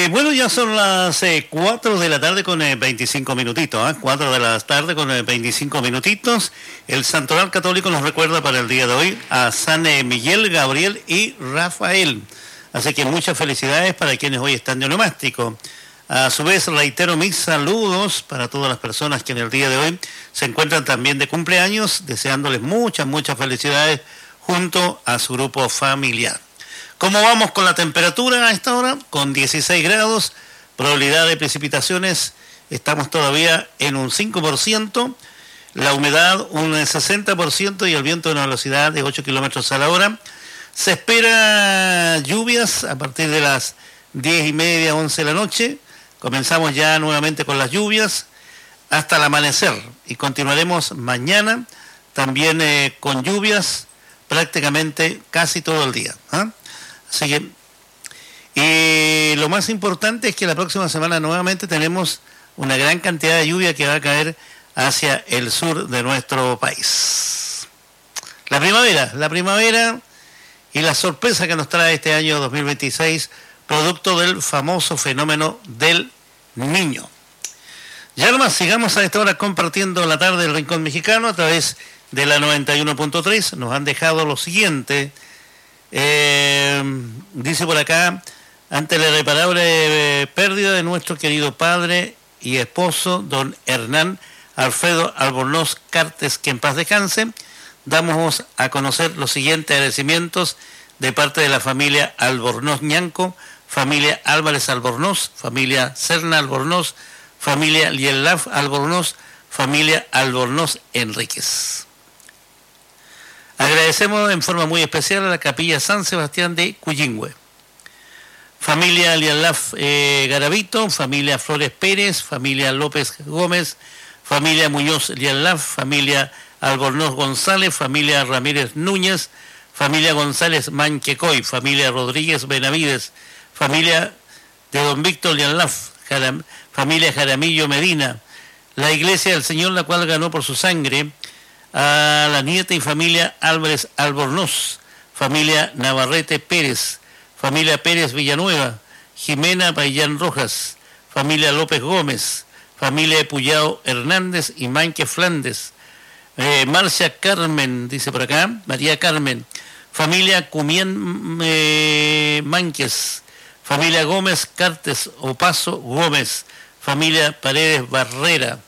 Bueno, ya son las 4 de la tarde con 25 minutitos, 4 de la tarde con 25 minutitos. El Santoral Católico nos recuerda para el día de hoy a San Miguel, Gabriel y Rafael. Así que muchas felicidades para quienes hoy están de onomástico. A su vez, reitero mis saludos para todas las personas que en el día de hoy se encuentran también de cumpleaños, deseándoles muchas felicidades junto a su grupo familiar. ¿Cómo vamos con la temperatura a esta hora? Con 16 grados, probabilidad de precipitaciones, estamos todavía en un 5%, la humedad un 60% y el viento a una velocidad de 8 kilómetros a la hora. Se espera lluvias a partir de las 10:30, 11 de la noche. Comenzamos ya nuevamente con las lluvias hasta el amanecer y continuaremos mañana también con lluvias prácticamente casi todo el día. Así que lo más importante es que la próxima semana nuevamente tenemos una gran cantidad de lluvia que va a caer hacia el sur de nuestro país. La primavera y la sorpresa que nos trae este año 2026, producto del famoso fenómeno del Niño. Ya nomás sigamos a esta hora compartiendo la tarde del Rincón Mexicano a través de la 91.3. Nos han dejado lo siguiente. Dice por acá: ante la irreparable pérdida de nuestro querido padre y esposo, don Hernán Alfredo Albornoz Cartes, que en paz descanse, damos a conocer los siguientes agradecimientos de parte de la familia Albornoz Ñanco, familia Álvarez Albornoz, familia Serna Albornoz, familia Lielaf Albornoz, familia Albornoz Enríquez. Agradecemos en forma muy especial a la Capilla San Sebastián de Cuyingüe. Familia Lialaf Garavito, familia Flores Pérez, familia López Gómez, familia Muñoz Lialaf, familia Albornoz González, familia Ramírez Núñez, familia González Manquecoy, familia Rodríguez Benavides, familia de don Víctor Lialaf, familia Jaramillo Medina, la Iglesia del Señor, la cual ganó por su sangre, a la nieta y familia Álvarez Albornoz, familia Navarrete Pérez, familia Pérez Villanueva, Jimena Payán Rojas, familia López Gómez, familia Puyao Hernández y Manque Flandes, Marcia Carmen, dice por acá, María Carmen, familia Cumián Mánquez, familia Gómez Cartes Opaso Gómez, familia Paredes Barrera,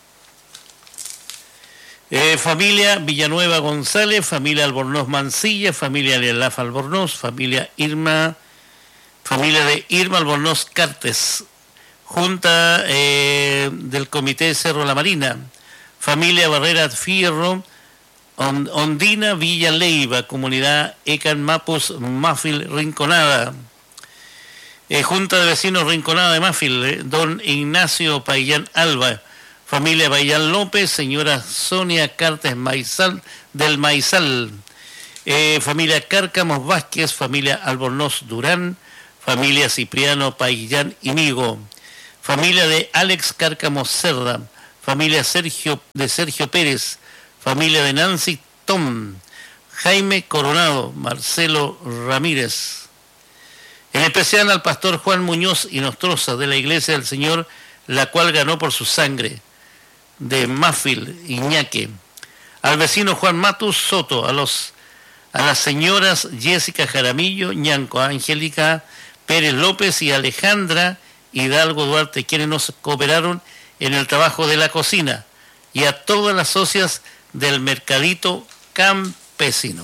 familia Villanueva González, familia Albornoz Mancilla, familia Lialaf Albornoz, familia de Irma Albornoz Cartes, Junta del Comité Cerro La Marina, familia Barrera Fierro, Ondina Villa Leiva, comunidad Ecan Mapus Mafil Rinconada, Junta de Vecinos Rinconada de Mafil, don Ignacio Payán Alba, familia Payán López, señora Sonia Cartes Maizal del Maizal, familia Cárcamos Vázquez, familia Albornoz Durán, familia Cipriano Payán Imigo, familia de Alex Cárcamos Cerda, familia Sergio Pérez, familia de Nancy Tom, Jaime Coronado, Marcelo Ramírez. En especial al pastor Juan Muñoz y Nostroza de la Iglesia del Señor, la cual ganó por su sangre, de Mafil, Iñaque, al vecino Juan Matus Soto, a las señoras Jessica Jaramillo, Ñanco, Angélica Pérez López y Alejandra Hidalgo Duarte, quienes nos cooperaron en el trabajo de la cocina, y a todas las socias del Mercadito Campesino.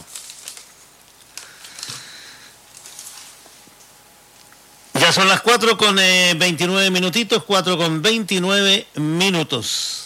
Ya son las 4 con 29 minutitos, 4 con 29 minutos.